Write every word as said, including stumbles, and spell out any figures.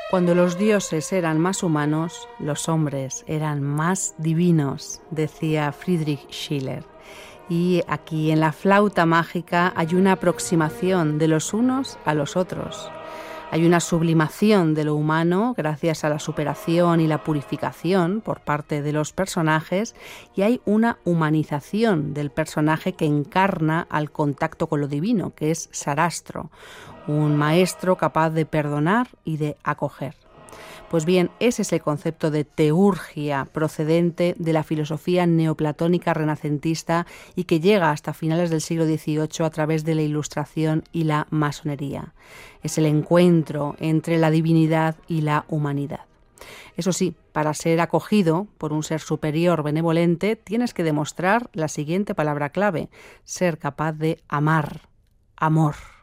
Cuando los dioses eran más humanos, los hombres eran más divinos, decía Friedrich Schiller. Y aquí en la flauta mágica hay una aproximación de los unos a los otros. Hay una sublimación de lo humano gracias a la superación y la purificación por parte de los personajes, y hay una humanización del personaje que encarna al contacto con lo divino, que es Sarastro, un maestro capaz de perdonar y de acoger. Pues bien, ese es el concepto de teurgia procedente de la filosofía neoplatónica renacentista y que llega hasta finales del siglo dieciocho a través de la Ilustración y la masonería. Es el encuentro entre la divinidad y la humanidad. Eso sí, para ser acogido por un ser superior benevolente, tienes que demostrar la siguiente palabra clave: ser capaz de amar, amor.